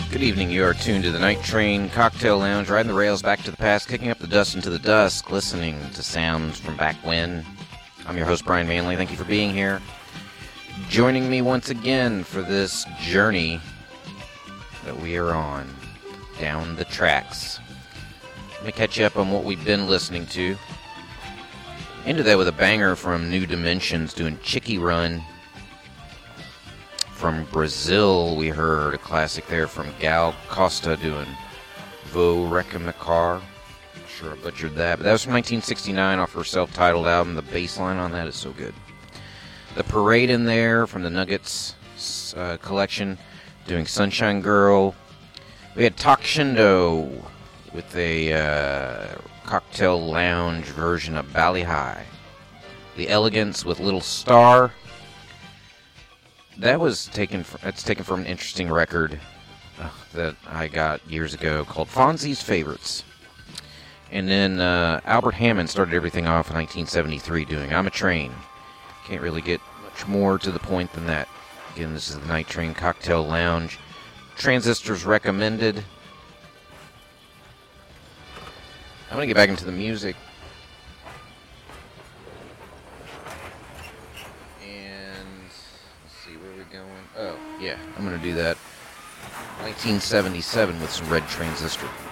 Good evening. You are tuned to the Night Train Cocktail Lounge, riding the rails back to the past, kicking up the dust into the dusk, listening to sounds from back when. I'm your host, Brian Manley. Thank you for being here. Joining me once again for this journey that we are on, down the tracks. Let me catch you up on what we've been listening to. Into that with a banger from New Dimensions doing Chicky Run. From Brazil, we heard a classic there from Gal Costa doing Vou Recamacar. Sure I butchered that, but that was from 1969 off her self-titled album. The bass line on that is so good. The Parade in there from the Nuggets collection doing Sunshine Girl. We had Takshindo with a cocktail lounge version of Bali High. The Elegance with Little Star. That's taken from an interesting record that I got years ago called Fonzie's Favorites. And then Albert Hammond started everything off in 1973 doing I'm a Train. Can't really get much more to the point than that. Again, this is the Night Train Cocktail Lounge. Transistors recommended. I'm going to get back into the music. Oh, yeah, I'm going to do that. 1977 with some Red Transistor.